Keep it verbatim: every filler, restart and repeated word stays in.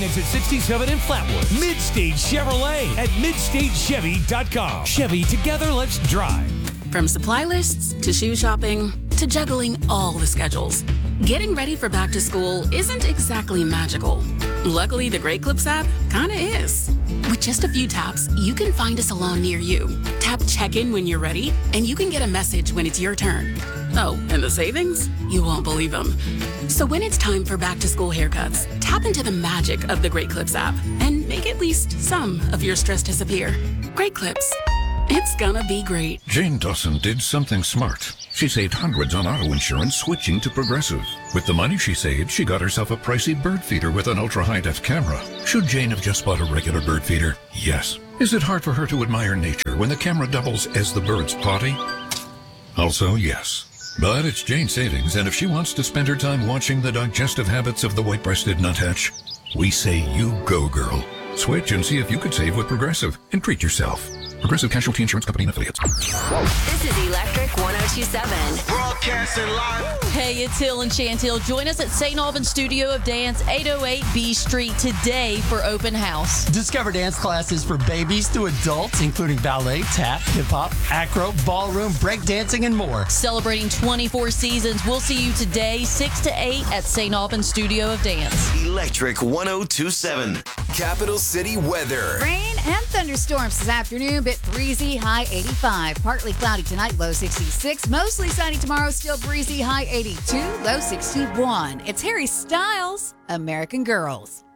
exit sixty-seven in Flatwood. Midstage Chevrolet at midstage chevy dot com. Chevy, together, let's drive. From supply lists to shoe shopping to juggling all the schedules, getting ready for back to school isn't exactly magical. Luckily, the Great Clips app kinda is. With just a few taps, you can find a salon near you. Tap check-in when you're ready, and you can get a message when it's your turn. Oh, and the savings? You won't believe them. So when it's time for back-to-school haircuts, tap into the magic of the Great Clips app and make at least some of your stress disappear. Great Clips. It's gonna be great. Jane Dawson did something smart. She saved hundreds on auto insurance switching to Progressive. With the money she saved, she got herself a pricey bird feeder with an ultra-high-def camera. Should Jane have just bought a regular bird feeder? Yes. Is it hard for her to admire nature when the camera doubles as the bird's potty? Also, yes. But it's Jane's savings, and if she wants to spend her time watching the digestive habits of the white-breasted nuthatch, we say you go, girl. Switch and see if you could save with Progressive and treat yourself. Progressive Casualty Insurance Company and Affiliates. This is Electric one oh two point seven. Broadcasting live. Hey, it's Hill and Chantil. Join us at Saint Albans Studio of Dance, eight oh eight B Street today for open house. Discover dance classes for babies to adults, including ballet, tap, hip-hop, acro, ballroom, breakdancing, and more. Celebrating twenty-four seasons. We'll see you today, six to eight at Saint Albans Studio of Dance. Electric one oh two point seven. Capital City weather. Rain and thunderstorms this afternoon. Bit breezy, high eighty-five. Partly cloudy tonight, low sixty-six. Mostly sunny tomorrow, still breezy, high eighty-two, low sixty-one. It's Harry Styles, American Girls.